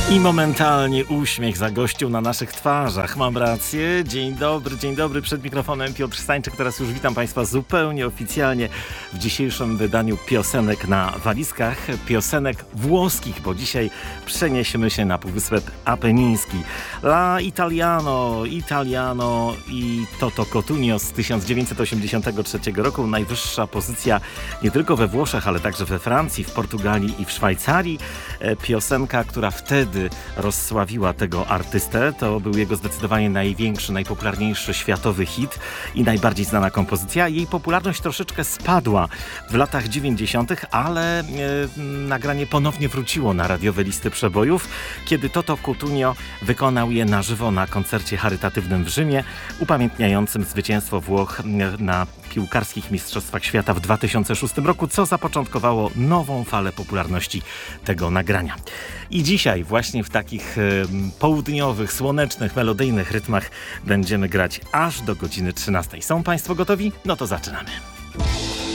I momentalnie uśmiech zagościł na naszych twarzach. Mam rację. Dzień dobry. Przed mikrofonem Piotr Stańczyk. Teraz już witam Państwa zupełnie oficjalnie w dzisiejszym wydaniu Piosenek na walizkach. Piosenek włoskich, bo dzisiaj przeniesiemy się na Półwysep Apeniński. La Italiano i Toto Cotugno z 1983 roku. Najwyższa pozycja nie tylko we Włoszech, ale także we Francji, w Portugalii i w Szwajcarii. Piosenka, która wtedy rozsławiła tego artystę. To był jego zdecydowanie największy, najpopularniejszy światowy hit i najbardziej znana kompozycja. Jej popularność troszeczkę spadła w latach 90., ale nagranie ponownie wróciło na radiowe listy przebojów, kiedy Toto Cotugno wykonał je na żywo na koncercie charytatywnym w Rzymie, upamiętniającym zwycięstwo Włoch na piłkarskich mistrzostwach świata w 2006 roku, co zapoczątkowało nową falę popularności tego nagrania. I dzisiaj właśnie w takich południowych, słonecznych, melodyjnych rytmach będziemy grać aż do godziny 13. Są Państwo gotowi? No to zaczynamy.